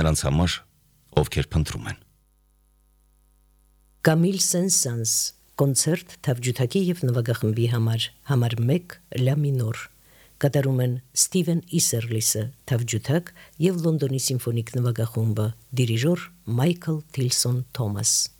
նրանց համար, ովքեր փնտրում են։ Կամիլ Սեն-Սանս, կոնցերտ թավջութակի և նվագախմբի համար 1 լա մինոր, կատարում են Ստիվեն Իսերլիսը թավջութակ և Լոնդոնի սիմֆոնիկ նվագախումբը, դիրիժոր Մայքլ Թիլսոն Թոմաս։